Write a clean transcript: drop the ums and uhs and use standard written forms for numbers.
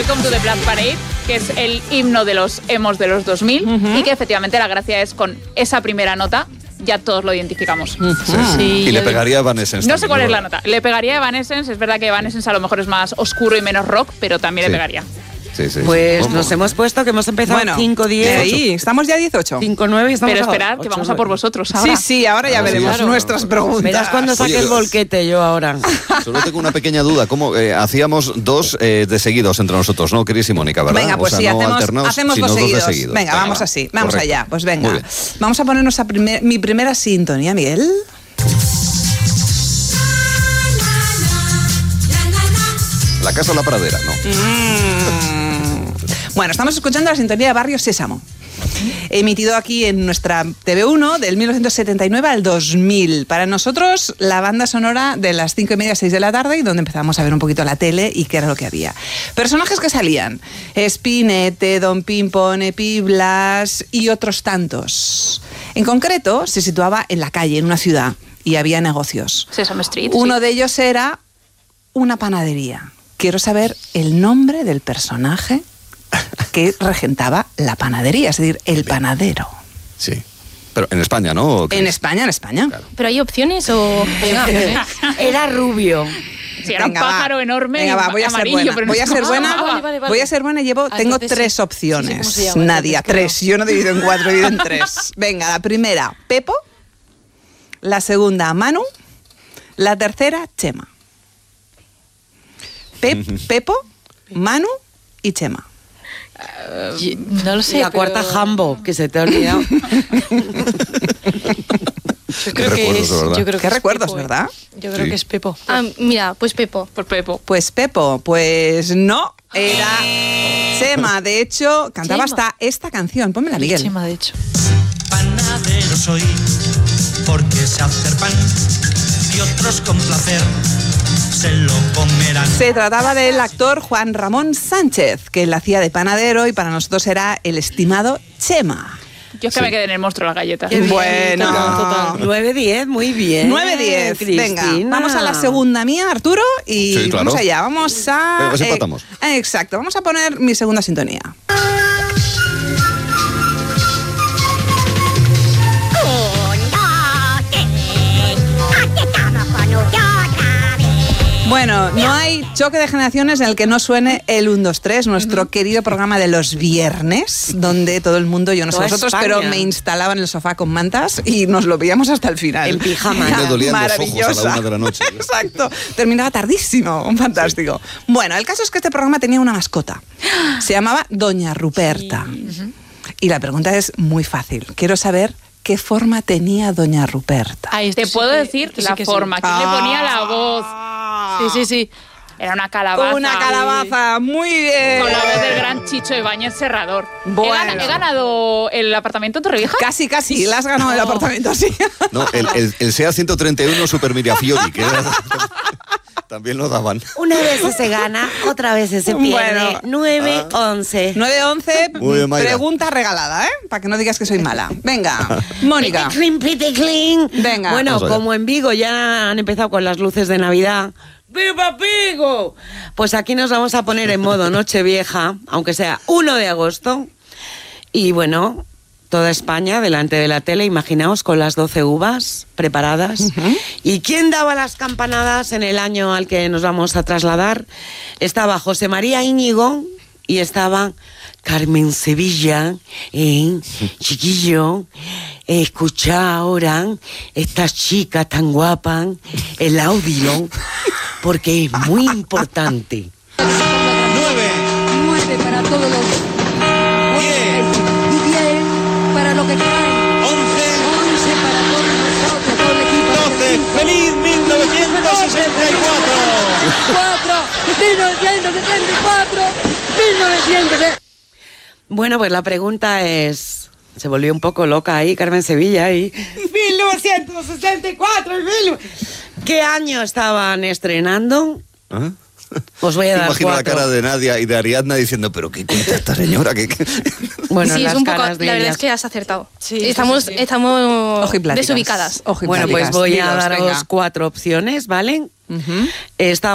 Welcome to the Black Parade, que es el himno de los emos de los 2000 y que efectivamente la gracia es con esa primera nota ya todos lo identificamos. Sí. Y le pegaría a Evanescence. No sé cuál es la nota. Le pegaría a Evanescence. Es verdad que Evanescence a lo mejor es más oscuro y menos rock, pero también le pegaría. Sí. Pues nos hemos puesto que hemos empezado 5-10. Sí, estamos ya 18. 5-9 y estamos Pero esperad, que vamos a por vosotros ahora. Sí, ahora ya veremos nuestras preguntas. Verás cuando saque el volquete yo ahora. Solo tengo una pequeña duda. ¿Cómo hacíamos dos de seguidos entre nosotros, no, Cris y Mónica, verdad? Venga, pues no hacemos dos seguidos. Venga, vamos así. Vamos allá. Pues venga. Vamos a ponernos mi primera sintonía, Miguel. La casa o la pradera, no. Bueno, estamos escuchando la sintonía de Barrio Sésamo. Emitido aquí en nuestra TV1 del 1979 al 2000. Para nosotros, la banda sonora de las 5:30 a 6 de la tarde y donde empezamos a ver un poquito la tele y qué era lo que había. Personajes que salían: Spinette, Don Pimpón, Epi Blas y otros tantos. En concreto, se situaba en la calle, en una ciudad, y había negocios. Sesame Street. Uno de ellos era una panadería. Quiero saber el nombre del personaje que regentaba la panadería, es decir, el panadero. Sí. Pero en España, ¿no? En España. Claro. ¿Pero hay opciones o...? Era rubio. Sí, era un pájaro enorme. Venga, voy a ser buena. Pero Voy a ser buena. Vale. Voy a ser buena y tengo 3 opciones. Sí, ¿cómo se llama? Nadia, 3. Yo no divido en 4, divido en 3. Venga, la primera, Pepo. La segunda, Manu. La tercera, Chema. Pepo, Manu y Chema. No lo sé. Y la cuarta, Jambo, que se te ha olvidado. Yo creo que es... ¿Qué recuerdos, verdad? Yo creo que es Pepo. Mira, pues Pepo. Por Pepo. Pues Pepo, pues no, era Chema. De hecho, cantaba hasta esta canción. Pónmela, Miguel. Chema, de hecho. Panadero soy, porque sé hacer pan y otros con placer se lo comerán. Se trataba del actor Juan Ramón Sánchez, que él hacía de panadero y para nosotros era el estimado Chema. Yo es que me quedé en el monstruo de las galletas. Bueno, Total. 9-10, muy bien. 9-10. Cristina. Venga, vamos a la segunda mía, Arturo, y sí, claro. vamos allá. Vamos a... Pero empatamos. Exacto, vamos a poner mi segunda sintonía. Bueno, no hay choque de generaciones en el que no suene el 1, 2, 3, nuestro querido programa de los viernes, donde todo el mundo, yo no sé vosotros, pero me instalaba en el sofá con mantas y nos lo veíamos hasta el final. En pijama. Me dolían los ojos a la 1 de la noche. Exacto, terminaba tardísimo, fantástico. Sí. Bueno, el caso es que este programa tenía una mascota, se llamaba Doña Ruperta. Sí. Y la pregunta es muy fácil, quiero saber... ¿Qué forma tenía Doña Ruperta? Te puedo decir la forma. ¿Quién le ponía la voz? Sí. Era una calabaza. Una calabaza, muy bien. Con la voz del gran Chicho Ibáñez Serrador. Bueno. ¿He ganado el apartamento en Torrevieja? Casi, la has ganado el apartamento, sí. No, el SEA 131 Super Mirafiori, que era... También lo daban. Una vez se gana, otra vez se pierde. 9-11. 9-11, pregunta regalada, ¿eh? Para que no digas que soy mala. Venga, Mónica. Piti clean. Venga. Bueno, como en Vigo ya han empezado con las luces de Navidad. ¡Viva Vigo! Pues aquí nos vamos a poner en modo Nochevieja, aunque sea 1 de agosto. Y bueno... Toda España delante de la tele, imaginaos, con las 12 uvas preparadas. ¿Y quién daba las campanadas en el año al que nos vamos a trasladar? Estaba José María Íñigo y estaba Carmen Sevilla, chiquillo. Escucha ahora esta chica tan guapa, el audio, porque es muy importante. 9 para todos los... 10 para lo que cae. 11 para todos nosotros, todo el equipo. 12. ¡Feliz 1964! 1974. Bueno, pues la pregunta es... Se volvió un poco loca ahí, Carmen Sevilla, y... 1964. ¿Qué año estaban estrenando? ¿Ah? Os voy a dar Imagino 4. la cara de Nadia y de Ariadna diciendo, pero ¿qué cuenta esta señora? Bueno, sí, las es un poco, caras de la verdad ellas. es que has acertado. Sí, estamos Ojipláticas. desubicadas. Bueno, pues voy a Dilos, daros venga. 4 opciones, ¿vale? Esta